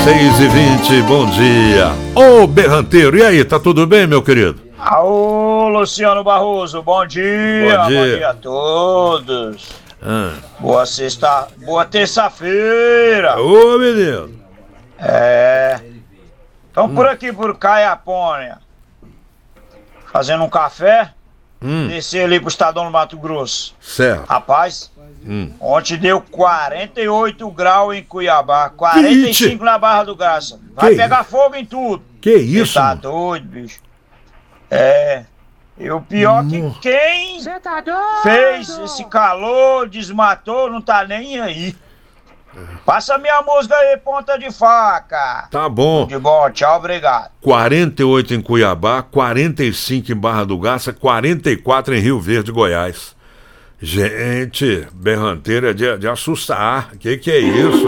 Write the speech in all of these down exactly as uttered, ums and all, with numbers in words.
seis e vinte, bom dia. Ô, Berranteiro, e aí, tá tudo bem, meu querido? Alô, Luciano Barroso, bom dia. Bom dia, bom dia a todos. Ah. Boa sexta, boa terça-feira. Ô, menino. É. Estão hum. por aqui, por Caiapônia, fazendo um café. Hum. Descer ali pro Estadão do Mato Grosso. Certo. Rapaz, hum. ontem deu quarenta e oito graus em Cuiabá, quarenta e cinco na Barra do Graça. Vai que pegar isso? fogo em tudo. Que isso? Você tá doido, bicho? É. E o pior hum. que quem tá fez esse calor, desmatou, não tá nem aí. Passa minha música aí, ponta de faca. Tá bom. De bom, tchau, obrigado. quarenta e oito em Cuiabá, quarenta e cinco em Barra do Garça, quarenta e quatro em Rio Verde, Goiás. Gente, berranteira de, de assustar. Que que é isso?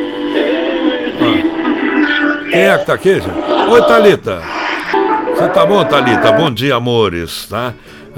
Ah. Quem é que tá aqui, gente? Oi, Thalita. Você tá bom, Thalita? Bom dia, amores, tá?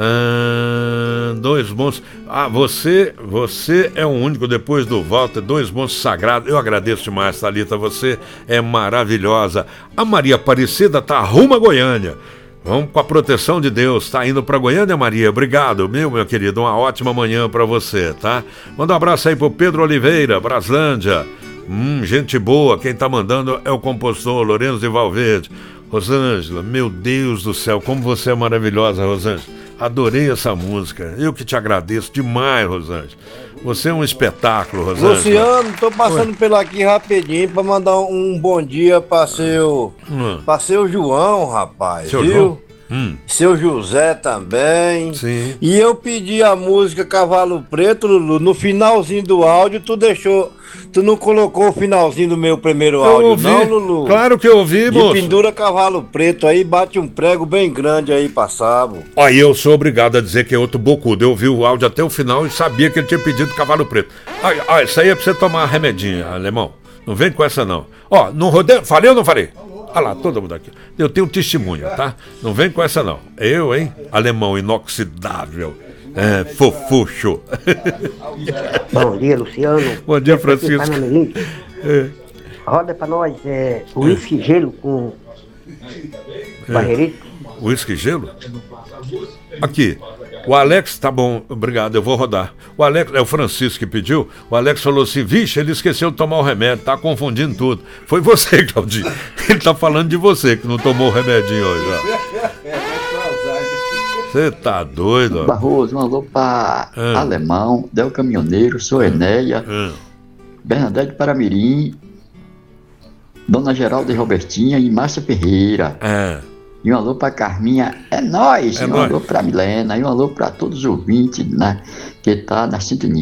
Ah, dois bons. Ah, você, você é o único depois do Walter, dois bons sagrados. Eu agradeço demais, Thalita. Você é maravilhosa. A Maria Aparecida tá rumo a Goiânia. Vamos com a proteção de Deus. Tá indo pra Goiânia, Maria? Obrigado, meu, meu querido. Uma ótima manhã pra você, tá? Manda um abraço aí pro Pedro Oliveira, Braslândia. Hum, gente boa. Quem tá mandando é o compositor Lourenço de Valverde. Rosângela, meu Deus do céu, como você é maravilhosa, Rosângela. Adorei essa música. Eu que te agradeço demais, Rosângela. Você é um espetáculo, Rosângela. Luciano, tô passando por aqui rapidinho pra mandar um bom dia pra seu, hum. pra seu João, rapaz, seu viu? João? Hum. Seu José também. Sim. E eu pedi a música Cavalo Preto, Lulu. No finalzinho do áudio, tu deixou. Tu não colocou o finalzinho do meu primeiro eu áudio, ouvi. não, Lulu? Claro que eu ouvi, De moço. pendura Cavalo Preto aí, bate um prego bem grande aí pra sábado. Aí eu sou obrigado a dizer que é outro bocudo. Eu ouvi o áudio até o final e sabia que ele tinha pedido Cavalo Preto. Ai, ai, isso aí é pra você tomar remedinho, alemão. Não vem com essa, não. Ó, não rodei. Falei ou não falei? Olha lá, todo mundo aqui. Eu tenho testemunha, tá? Não vem com essa, não. Eu, hein? Alemão inoxidável. É, fofucho. Bom dia, Luciano. Bom dia, Francisco. É. Roda pra nós, é, uísque gelo com é. barreirito. Uísque gelo? Aqui. O Alex, tá bom, obrigado, eu vou rodar. O Alex, é o Francisco que pediu. O Alex falou assim: vixe, ele esqueceu de tomar o remédio, tá confundindo tudo. Foi você, Claudinho. Ele tá falando de você que não tomou o remedinho hoje, ó. Você tá doido, ó. Barroso, um alô pra ah. Alemão, Del Caminhoneiro, sou Enéia, ah. Bernadette Paramirim, Dona Geralda e Robertinha e Márcia Ferreira. Ah. E um alô pra Carminha, é nóis! É e um nóis. alô pra Milena, e um alô pra todos os ouvintes, né, que tá na sintonia.